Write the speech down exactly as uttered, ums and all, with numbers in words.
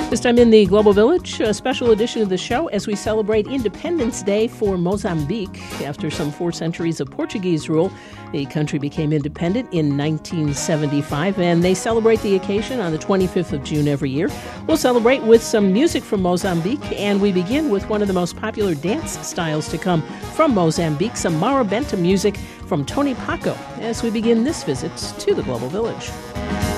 This time in the Global Village, a special edition of the show as we celebrate Independence Day for Mozambique. After some four centuries of Portuguese rule, the country became independent in nineteen seventy-five, and they celebrate the occasion on the twenty-fifth of June every year. We'll celebrate with some music from Mozambique, and we begin with one of the most popular dance styles to come from Mozambique, some Marabenta music from Tony Paco, as we begin this visit to the Global Village.